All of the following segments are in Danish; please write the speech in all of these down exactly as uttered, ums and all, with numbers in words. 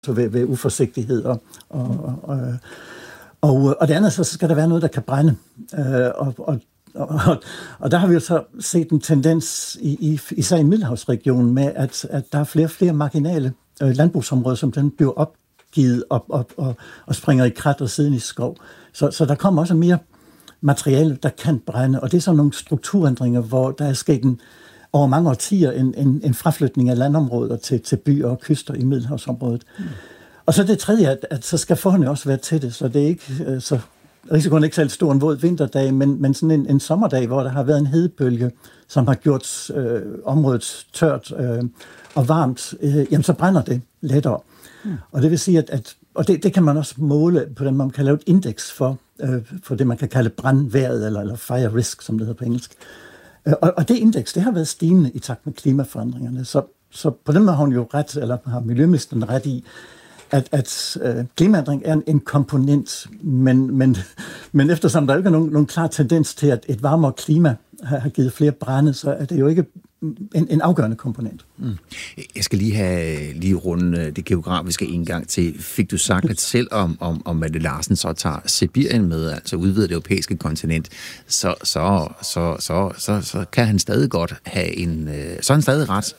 ved, ved uforsigtighed. Og, og, og, og, og det andet, så skal der være noget, der kan brænde. Og, og, og, og der har vi jo så set en tendens, i, i, især i Middelhavsregionen, med, at, at der er flere og flere marginale landbrugsområder, som den bliver opgivet og, og, og, og springer i krat og siden i skov. Så, så der kommer også mere materiale, der kan brænde, og det er sådan nogle strukturændringer, hvor der er sket en, over mange årtier en, en, en fraflytning af landområder til, til byer og kyster i Middelhavsområdet. Mm. Og så det tredje, at, at så skal forholdene også være tætte, så det er ikke så risikoen er ikke særlig stor en våd vinterdag, men, men sådan en, en sommerdag, hvor der har været en hedebølge, som har gjort øh, området tørt øh, og varmt, øh, jamen så brænder det lettere. Mm. Og det vil sige, at, at og det, det kan man også måle på den, man kan lave et indeks for, øh, for det, man kan kalde brandværet, eller, eller fire risk, som det hedder på engelsk. Øh, og, og det indeks, det har været stigende i takt med klimaforandringerne. Så, så på den måde har hun jo ret, eller har miljøministeren ret i, at, at øh, klimaændring er en, en komponent, men, men, men eftersom der ikke er nogen, nogen klar tendens til, at et varmere klima har, har givet flere brande, så er det jo ikke en, en afgørende komponent. Mm. Jeg skal lige have lige runde det geografiske en gang til. Fik du sagt, at selv om, om, om Malte Larsen så tager Sibirien med, altså udvider det europæiske kontinent, så, så, så, så, så, så kan han stadig godt have en... Så er han stadig ret.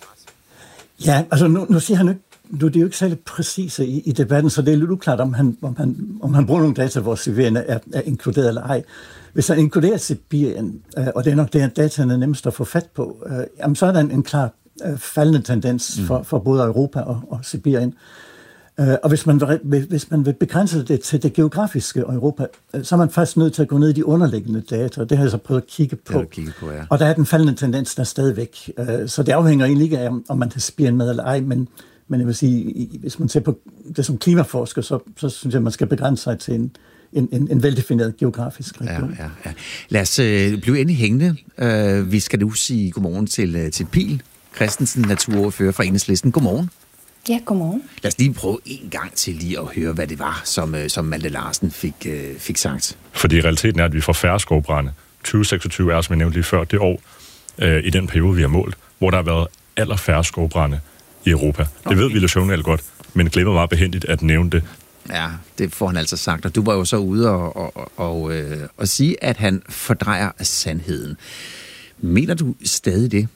Ja, altså nu, nu siger han ikke, nu, det er jo ikke særlig præcise i, i debatten, så det er lidt uklart, om han, om han, om han bruger nogle data, hvor Sibirien er, er inkluderet eller ej. Hvis han inkluderer Sibirien, øh, og det er nok det, at dataene er nemmest at få fat på, øh, jamen, så er der en, en klar øh, faldende tendens for, mm. for både Europa og, og Sibirien. Øh, og hvis man, vil, hvis man vil begrænse det til det geografiske Europa, øh, så er man faktisk nødt til at gå ned i de underliggende data, og det har jeg så prøvet at kigge på. At kigge på ja. Og der er den faldende tendens, der er stadigvæk. Øh, så det afhænger egentlig ikke af, om man har Sibirien med eller ej, men Men jeg vil sige, hvis man ser på det som klimaforsker, så, så synes jeg, at man skal begrænse sig til en, en, en, en veldefineret geografisk region. Ja, ja, ja. Lad os øh, blive endelig hængende. Uh, vi skal nu sige godmorgen til, til Pihl Christensen, naturordfører fra Enhedslisten. Godmorgen. Ja, godmorgen. Lad os lige prøve en gang til lige at høre, hvad det var, som, som Malte Larsen fik, øh, fik sagt. Fordi realiteten er, at vi får færre skovbrænde. tyve seksogtyve er, som jeg nævnte lige før, det år øh, i den periode, vi har målt, hvor der har været allerfærre skovbrænde i Europa. Okay. Det ved Villy Søvndal godt, men glemmer meget behændigt at nævne det. Ja, det får han altså sagt, og du var jo så ude og, og, og, øh, og sige, at han fordrejer sandheden. Mener du stadig det?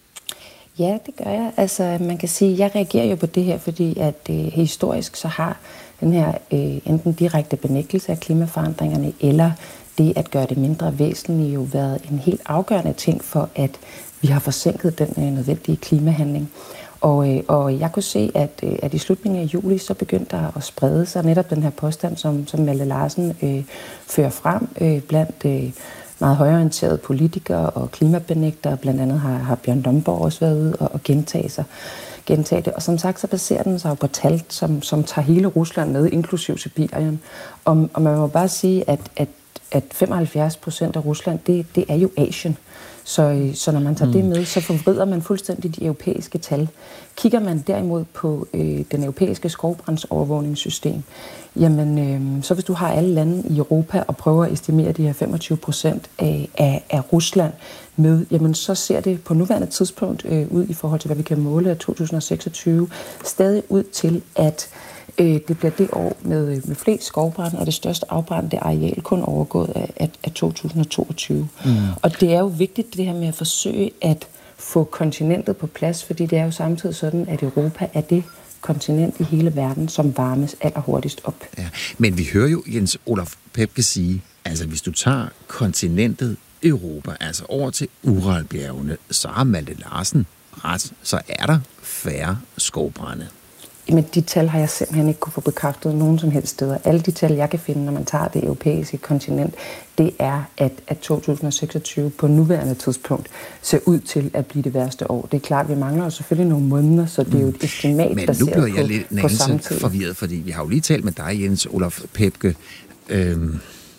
Ja, det gør jeg. Altså, man kan sige, at jeg reagerer jo på det her, fordi at øh, historisk så har den her øh, enten direkte benægtelse af klimaforandringerne, eller det at gøre det mindre væsentligt jo været en helt afgørende ting for, at vi har forsinket den øh, nødvendige klimahandling. Og, øh, og jeg kunne se, at, øh, at i slutningen af juli, så begyndte der at sprede sig netop den her påstand, som, som Malte Larsen øh, fører frem øh, blandt øh, meget højorienterede politikere og klimabenægtere. Blandt andet har, har Bjørn Lomborg også været ude og, og gentage sig. Gentage det. Og som sagt, så baserer den sig jo på tal, som, som tager hele Rusland med, inklusiv Sibirien. Og, og man må bare sige, at, at, at femoghalvfjerds procent af Rusland, det, det er jo Asien. Så, så når man tager mm. det med, så forvrider man fuldstændig de europæiske tal. Kigger man derimod på øh, den europæiske skovbrandsovervågningssystem, jamen øh, så hvis du har alle lande i Europa og prøver at estimere de her femogtyve procent af, af, af Rusland med, jamen så ser det på nuværende tidspunkt øh, ud i forhold til, hvad vi kan måle af to tusind seksogtyve, stadig ud til, at øh, det bliver det år med, med flest skovbrande, og det største afbrændte areal kun overgået af, af, af to tusind toogtyve. Mm. Og det er jo vigtigt, det her med at forsøge at få kontinentet på plads, fordi det er jo samtidig sådan, at Europa er det kontinent i hele verden, som varmes allerhurtigst op. Ja, men vi hører jo Jens Olaf Pepke sige, altså hvis du tager kontinentet Europa, altså over til Uralbjergene, så har Malte Larsen ret, så er der færre skovbrande. Men de tal har jeg simpelthen ikke kunne få bekræftet nogen som helst steder. Alle de tal, jeg kan finde, når man tager det europæiske kontinent, det er, at, at to tusind seksogtyve på nuværende tidspunkt ser ud til at blive det værste år. Det er klart, vi mangler jo selvfølgelig nogle måneder, så det er jo et estimat, men der ser på, på Men nu bliver jeg lidt nærmest forvirret, fordi vi har jo lige talt med dig, Jens Olaf Pepke. Øhm,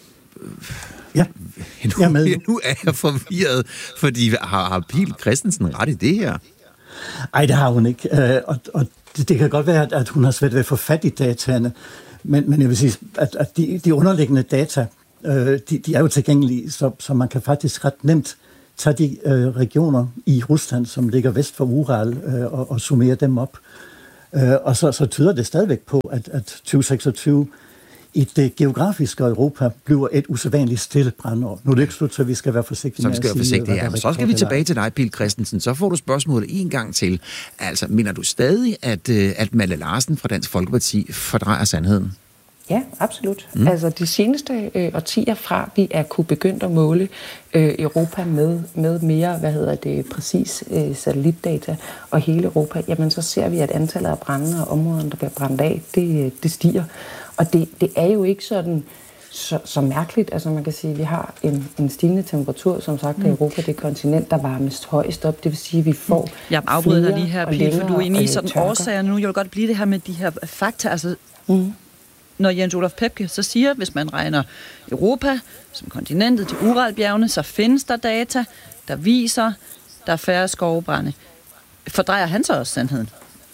ja, nu, jeg er med. Nu er jeg forvirret, fordi har, har Pihl Christensen ret i det her? Ej, det har hun ikke. Øh, og, og det, det kan godt være, at hun har svært ved at få fat i dataene, men, men jeg vil sige, at, at de, de underliggende data, øh, de, de er jo tilgængelige, så, så man kan faktisk ret nemt tage de øh, regioner i Rusland, som ligger vest for Ural, øh, og, og summere dem op. Øh, og så, så tyder det stadigvæk på, at, at tyve seksogtyve i det geografiske Europa bliver et usædvanligt stille brandår. Nu er det ikke slut, så vi skal være forsigtige så med vi skal at være sige, forsigtige, ja. Så skal vi tilbage til dig, Pihl Christensen. Så får du spørgsmålet en gang til. Altså, mener du stadig, at, at Malte Larsen fra Dansk Folkeparti fordrejer sandheden? Ja, absolut. Mm. Altså de seneste øh, årtier fra, vi er kunne begynde at måle øh, Europa med, med mere, hvad hedder det, præcis øh, satellitdata og hele Europa, jamen så ser vi, at antallet af brande og områderne, der bliver brændt af, det, det stiger. Og det, det er jo ikke sådan så, så mærkeligt. Altså man kan sige, at vi har en, en stigende temperatur, som sagt, mm. i Europa, det kontinent, der varmes højst op. Det vil sige, at vi får Jeg afbryder dig lige her, Pihl, for du er inde i sådan årsager nu. Jeg vil godt blive det her med de her fakta, altså mm. når Jens Olaf Pepke så siger, hvis man regner Europa som kontinentet til Uralbjergene, så findes der data, der viser, der er færre skovbrande. Fordrejer han så også sandheden?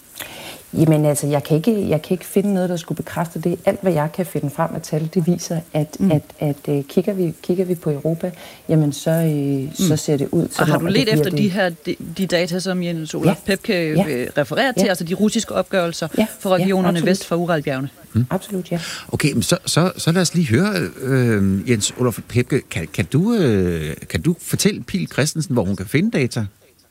Jamen altså, jeg kan, ikke, jeg kan ikke finde noget, der skulle bekræfte det. Alt, hvad jeg kan finde frem af tal, det viser, at, mm. at, at, at kigger, vi, kigger vi på Europa, jamen så, øh, mm. så ser det ud. Og har du let efter det... de her de, de data, som Jens Olaf ja. Pepke ja. refererer til, ja. altså de russiske opgørelser ja. for regionerne ja, vest for Uralbjergene? Mm. Absolut, ja. Okay, men så, så, så lad os lige høre, øh, Jens Olaf Pepke, kan, kan, du, øh, kan du fortælle Pihl Christensen, hvor hun kan finde data?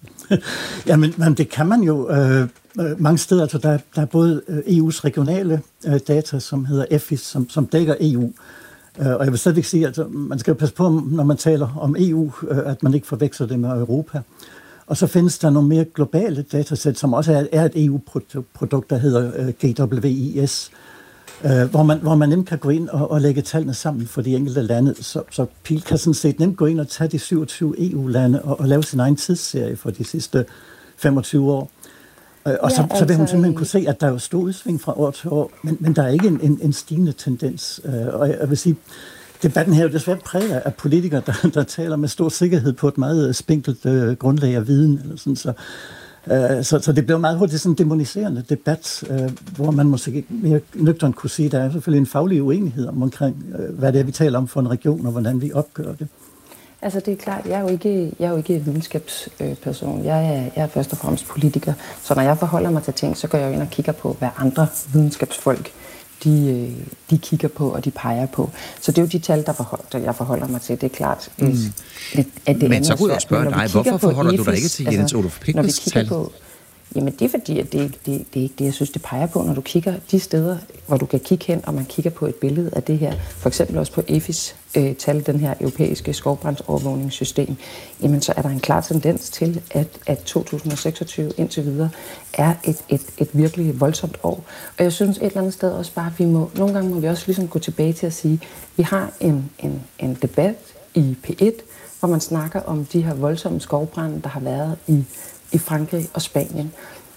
Jamen, men det kan man jo øh, mange steder. Altså, der, der er både E U's regionale øh, data, som hedder F I S, som, som dækker E U. Øh, og jeg vil stadig sige, at altså, man skal jo passe på, når man taler om E U, øh, at man ikke forveksler det med Europa. Og så findes der nogle mere globale datasæt, som også er, er et E U-produkt, der hedder øh, G W I S, øh, hvor, man, hvor man nemt kan gå ind og, og lægge tallene sammen for de enkelte lande. Så, så Pihl kan sådan set nemt gå ind og tage de syvogtyve E U-lande og, og lave sin egen tidsserie for de sidste femogtyve år. Øh, og ja, så, altså, så vil hun simpelthen kunne se, at der er jo stor udsving fra år til år, men, men der er ikke en, en, en stigende tendens. Øh, og jeg, jeg vil sige, debatten her er jo desværre præget af politikere, der, der taler med stor sikkerhed på et meget spinkelt øh, grundlag af viden. Eller sådan, så, øh, så, så det bliver meget hurtigt sådan en demoniserende debat, øh, hvor man måske mere nøgternt kunne sige, at der er selvfølgelig en faglig uenighed om omkring, øh, hvad det er, vi taler om for en region, og hvordan vi opgør det. Altså det er klart, jeg er jo ikke, jeg er jo ikke videnskabsperson. Jeg er, jeg er først og fremmest politiker. Så når jeg forholder mig til ting, så går jeg jo ind og kigger på, hvad andre videnskabsfolk de, de kigger på, og de peger på. Så det er jo de tal, der forholder, jeg forholder mig til. Det er klart, mm. at, at det Men så kunne jeg spørge dig, hvorfor forholder du dig ikke til Jens Olaf Pepkes tal? På, jamen det er fordi, at det, det, det er ikke det, jeg synes, det peger på, når du kigger de steder, hvor du kan kigge hen, og man kigger på et billede af det her, for eksempel også på E F I S øh, tal, den her europæiske skovbrandsovervågningssystem, jamen så er der en klar tendens til, at, at to tusind seksogtyve indtil videre er et, et, et virkelig voldsomt år. Og jeg synes et eller andet sted også bare, at vi må, nogle gange må vi også ligesom gå tilbage til at sige, vi har en, en, en debat i P et, hvor man snakker om de her voldsomme skovbrande, der har været i i Frankrig og Spanien.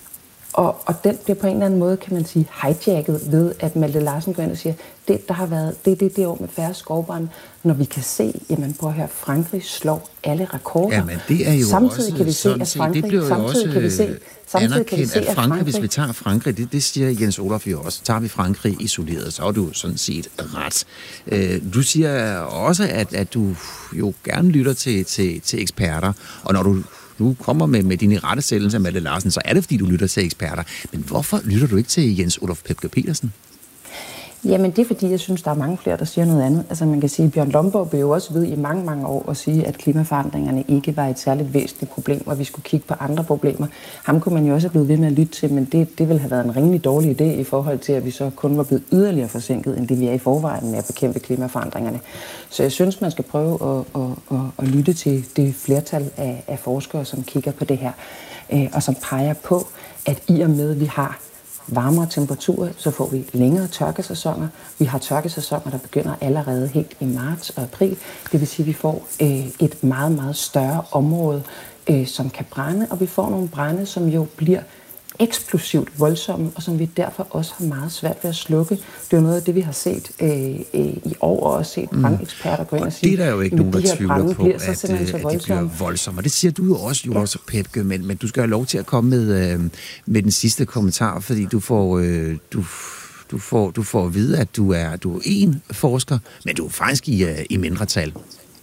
Og, og den bliver på en eller anden måde, kan man sige, hijacket ved, at Malte Larsen går ind og siger, det, der har været, det er det, det år med færre skovbrande, når vi kan se, jamen prøv at høre, Frankrig slår alle rekorder. Jamen det er jo samtidig også, kan vi se, at Frankrig, det bliver jo samtidig også kan vi se, samtidig kan vi se, at Frankrig, Frankrig, hvis vi tager Frankrig, det, det siger Jens Olaf jo også, tager vi Frankrig isoleret, så er du sådan set ret. Øh, du siger også, at, at du jo gerne lytter til, til, til eksperter, og når du du kommer med, med din irettesættelse af Malte Larsen, så er det, fordi du lytter til eksperter. Men hvorfor lytter du ikke til Jens Olaf Pepke Petersen? Jamen, det er, fordi jeg synes, der er mange flere, der siger noget andet. Altså, man kan sige, at Bjørn Lomborg blev jo også ved i mange, mange år at sige, at klimaforandringerne ikke var et særligt væsentligt problem, og vi skulle kigge på andre problemer. Ham kunne man jo også have blevet ved med at lytte til, men det, det ville have været en rimelig dårlig idé i forhold til, at vi så kun var blevet yderligere forsinket, end det vi er i forvejen med at bekæmpe klimaforandringerne. Så jeg synes, man skal prøve at, at, at, at lytte til det flertal af, af forskere, som kigger på det her, øh, og som peger på, at i og med, at vi har varmere temperaturer, så får vi længere tørkesæsoner. Vi har tørkesæsoner, der begynder allerede helt i marts og april. Det vil sige, at vi får øh, et meget, meget større område, øh, som kan brænde, og vi får nogle brænde, som jo bliver eksplosivt voldsomme, og som vi derfor også har meget svært ved at slukke. Det er jo noget af det, vi har set øh, øh, i år, og også set brandeksperter gå ind og, og sige, det er der jo ikke nogen, der tvivler på, at, så at, at det bliver voldsomt. Og det siger du jo også, Jonas ja. Pepke, men, men du skal have lov til at komme med, øh, med den sidste kommentar, fordi du får, øh, du, du, får, du får at vide, at du er, du er en forsker, men du er faktisk i, uh, i mindretal.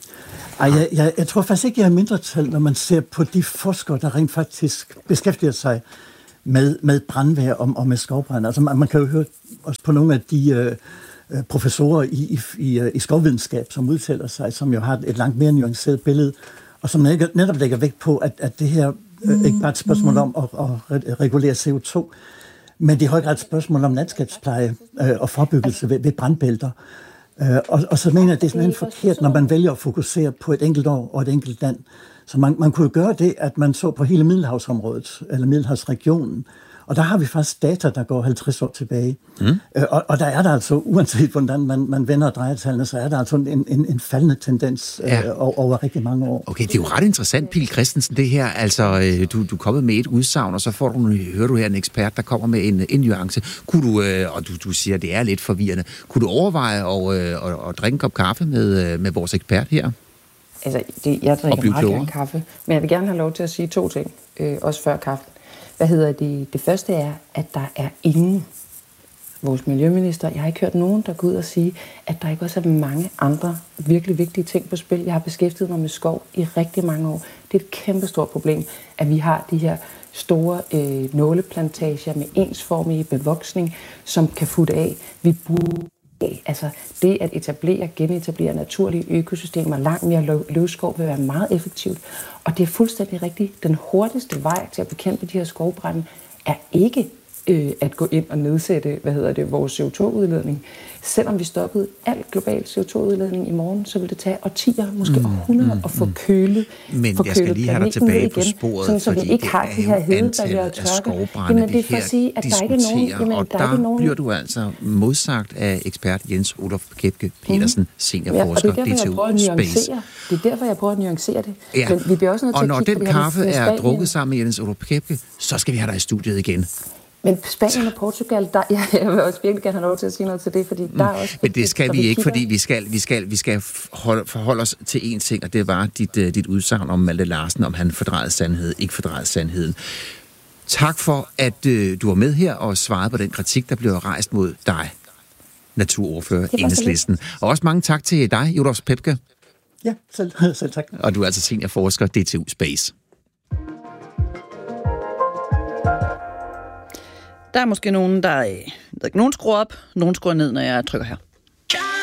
Ej, jeg, jeg, jeg tror faktisk ikke, jeg er mindretal, når man ser på de forskere, der rent faktisk beskæftiger sig med, med brandvejr og, og med skovbrand. Altså man, man kan jo høre også på nogle af de øh, professorer i, i, i, i skovvidenskab, som udtaler sig, som jo har et, et langt mere nuanceret billede, og som netop lægger vægt på, at, at det her øh, ikke bare er et spørgsmål om at, at regulere C O to, men det er i høj grad et spørgsmål om landskabspleje øh, og forebyggelse ved, ved brandbælter. Øh, og, og så mener jeg, at det er simpelthen forkert, når man vælger at fokusere på et enkelt år og et enkelt land. Så man, man kunne gøre det, at man så på hele Middelhavsområdet, eller Middelhavsregionen, og der har vi faktisk data, der går halvtreds år tilbage. Mm. Øh, og, og der er der altså, uanset hvordan man, man vender og drejer tallene, så er der altså en, en, en faldende tendens øh, ja. over, over rigtig mange år. Okay, det er jo ret interessant, Pihl Christensen, det her. Altså, øh, du, du er kommet med et udsagn, og så får du, hører du her en ekspert, der kommer med en, en nuance. Kunne du, øh, og du, du siger, at det er lidt forvirrende. Kunne du overveje at, øh, at, at drikke en kop kaffe med, med vores ekspert her? Altså, det, jeg drikker meget gerne kaffe, men jeg vil gerne have lov til at sige to ting, øh, også før kaffen. Hvad hedder det? Det første er, at der er ingen, vores miljøminister, jeg har ikke hørt nogen, der går ud og sige, at der ikke også er mange andre virkelig vigtige ting på spil. Jeg har beskæftiget mig med skov i rigtig mange år. Det er et kæmpestort problem, at vi har de her store øh, nåleplantager med ensformige bevoksning, som kan futte af. Vi burde Altså det at etablere, genetablere naturlige økosystemer langt mere løvskov vil være meget effektivt. Og det er fuldstændig rigtigt. Den hurtigste vej til at bekæmpe de her skovbrænde er ikke øh, at gå ind og nedsætte, hvad hedder det, vores C O to udledning. Selvom vi stoppede al global C O to udledning i morgen, så vil det tage årtier, måske århundreder, mm, at få kølet Men jeg skal lige have dig tilbage på sporet, sådan, så vi ikke har de her hedebølger og tørke. Jamen det er for at sige, at der ikke er nogen... Jamen, og der, der, er ikke nogen... bliver du altså modsagt af ekspert Jens Olof Kepke Petersen, mm. seniorforsker, ja, D T U Space. Det er derfor, jeg prøver at nuancere det. Ja. Men vi bliver også nødt til og når at kigge den kaffe er drukket sammen med Jens Olof Kepke, så skal vi have dig i studiet igen. Men Spanien og Portugal, der, ja, jeg vil også virkelig gerne have lov til at sige noget til det, fordi der er også... Men det skal vi ikke, fordi vi skal, vi skal, vi skal holde, forholde os til én ting, og det var dit, uh, dit udsagn om Malte Larsen, om han fordrejede sandhed, ikke fordrejede sandheden. Tak for, at uh, du var med her og svarede på den kritik, der blev rejst mod dig, naturordfører Enhedslisten. Og også mange tak til dig, Jodorf Pepke. Ja, selv, selv tak. Og du er altså seniorforsker D T U Space. Der er måske nogen, der... Øh, nogen skruer op, nogen skruer ned, når jeg trykker her.